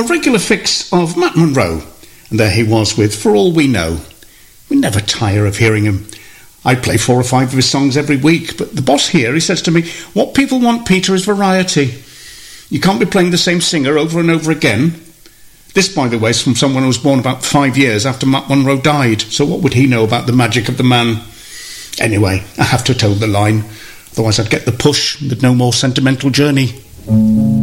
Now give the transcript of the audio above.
regular fix of Matt Monro, and there he was with For All We Know. We never tire of hearing him. I play 4 or 5 of his songs every week, but the boss here, he says to me, what people want, Peter, is variety. You can't be playing the same singer over and over again. This, by the way, is from someone who was born about 5 years after Matt Monro died, so what would he know about the magic of the man? Anyway, I have to toe the line, otherwise I'd get the push, there'd no more sentimental journey.